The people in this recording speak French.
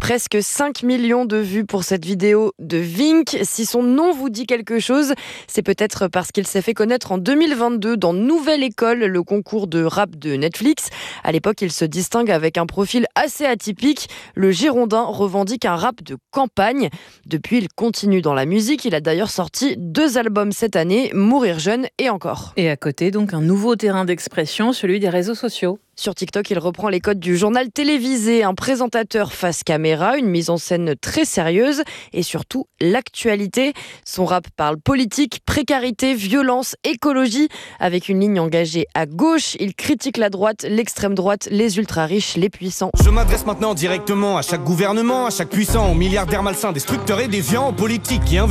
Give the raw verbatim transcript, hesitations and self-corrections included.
Presque cinq millions de vues pour cette vidéo de Vink. Si son nom vous dit quelque chose, c'est peut-être parce qu'il s'est fait connaître en deux mille vingt-deux dans Nouvelle École, le concours de rap de Netflix. À l'époque, il se distingue avec un profil assez atypique. Le Girondin revendique un rap de campagne. Depuis, il continue dans la musique. Il a d'ailleurs sorti deux albums cette année, Mourir jeune et Encore. Et à côté, donc, un nouveau terrain d'expression, celui des réseaux sociaux. Sur TikTok, il reprend les codes du journal télévisé, un présentateur face caméra, une mise en scène très sérieuse et surtout l'actualité. Son rap parle politique, précarité, violence, écologie. Avec une ligne engagée à gauche, il critique la droite, l'extrême droite, les ultra-riches, les puissants. Je m'adresse maintenant directement à chaque gouvernement, à chaque puissant, aux milliardaires malsains, destructeurs et déviants, politiques qui